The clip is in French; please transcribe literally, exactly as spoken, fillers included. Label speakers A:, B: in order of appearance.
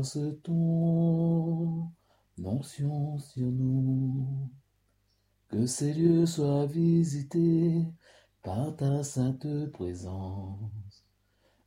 A: exerce ton onction sur nous. Que ces lieux soient visités par ta sainte présence.